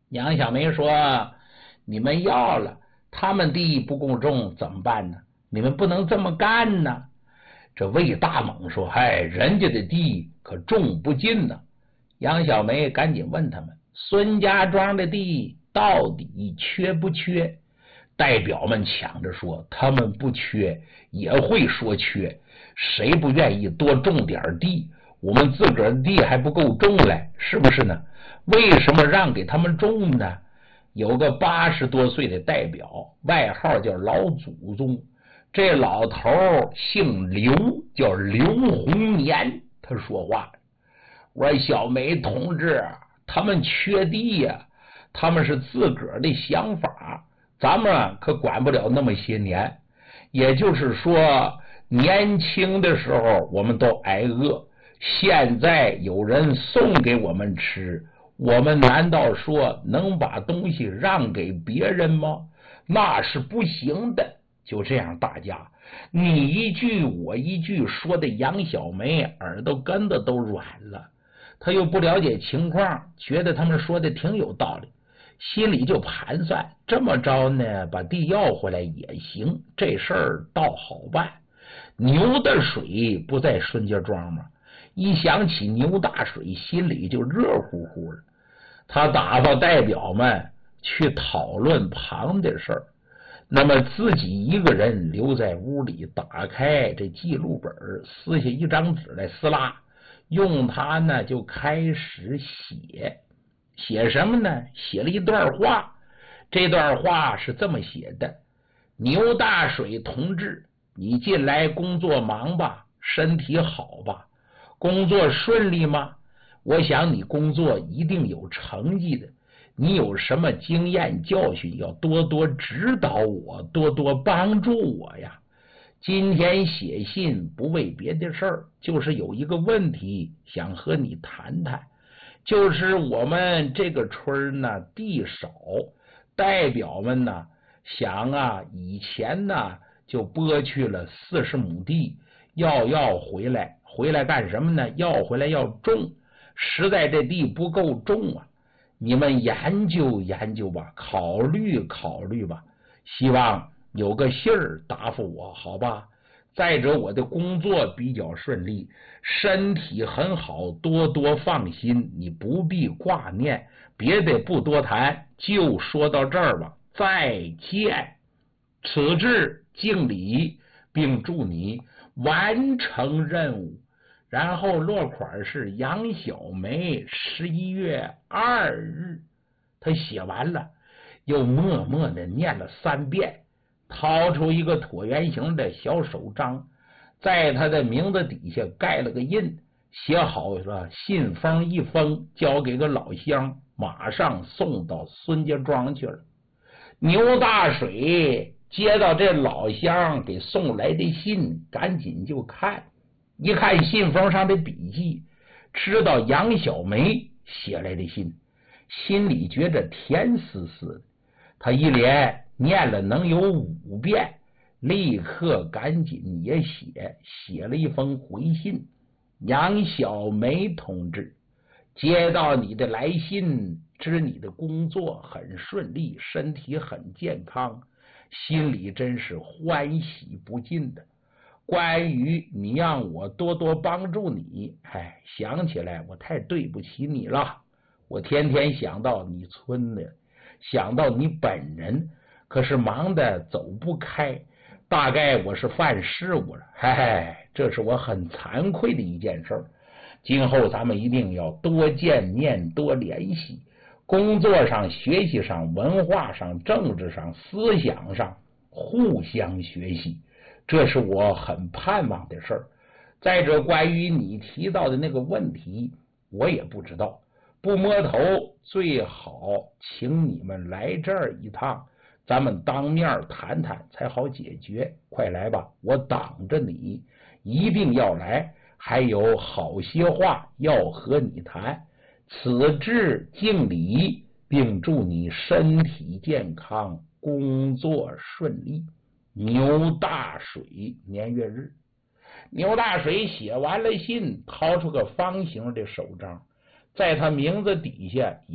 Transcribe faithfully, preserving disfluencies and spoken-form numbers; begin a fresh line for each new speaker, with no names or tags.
杨小梅说：“你们要了，他们地不够种怎么办呢？你们不能这么干呢。”这魏大猛说：“嗨，人家的地可种不尽呢。”杨小梅赶紧问他们：“孙家庄的地到底缺不缺？”代表们抢着说：“他们不缺，也会说缺。谁不愿意多种点地？我们自个儿的地还不够种嘞，是不是呢？为什么让给他们种呢？”有个八十多岁的代表，外号叫老祖宗。这老头姓刘，叫刘洪年。他说话：“我说小梅同志，他们缺地呀、啊，他们是自个儿的想法。”咱们可管不了那么些年，也就是说，年轻的时候我们都挨饿，现在有人送给我们吃，我们难道说能把东西让给别人吗？那是不行的。就这样，大家你一句我一句说的杨小梅耳朵根子都软了，他又不了解情况，觉得他们说的挺有道理，心里就盘算，这么着呢，把地要回来也行，这事儿倒好办。牛的水不在孙家庄吗？一想起牛大水，心里就热乎乎的。他打发代表们去讨论旁的事儿，那么自己一个人留在屋里，打开这记录本，撕下一张纸来撕拉，用它呢就开始写。写什么呢？写了一段话。这段话是这么写的：牛大水同志，你进来工作忙吧，身体好吧，工作顺利吗？我想你工作一定有成绩的，你有什么经验教训，要多多指导我，多多帮助我呀。今天写信不为别的事儿，就是有一个问题想和你谈谈。就是我们这个村呢地少，代表们呢想啊，以前呢就拨去了四十亩地，要要回来，回来干什么呢？要回来要种，实在这地不够种啊，你们研究研究吧，考虑考虑吧，希望有个信儿答复我，好吧？再者，我的工作比较顺利，身体很好，多多放心，你不必挂念，别的不多谈，就说到这儿吧，再见。此致敬礼，并祝你完成任务。然后落款是杨小梅，十一月二日。他写完了，又默默的念了三遍。掏出一个椭圆形的小手章，在他的名字底下盖了个印，写好了信封一封，交给个老乡，马上送到孙家庄去了。牛大水接到这老乡给送来的信，赶紧就看，一看信封上的笔记，知道杨小梅写来的信，心里觉着甜丝丝的。他一连念了能有五遍，立刻赶紧也写写了一封回信。杨小梅同志，接到你的来信，知你的工作很顺利，身体很健康，心里真是欢喜不尽的。关于你让我多多帮助你，哎，想起来我太对不起你了。我天天想到你村的，想到你本人，可是忙得走不开，大概我是犯事务了，嘿嘿，这是我很惭愧的一件事。今后咱们一定要多见面，多联系，工作上、学习上、文化上、政治上、思想上互相学习，这是我很盼望的事儿。再者，关于你提到的那个问题，我也不知道，不摸头，最好请你们来这儿一趟，咱们当面谈谈才好解决。快来吧，我等着你，一定要来，还有好些话要和你谈。此致敬礼，并祝你身体健康，工作顺利。牛大水年月日。牛大水写完了信，掏出个方形的手章，在他名字底下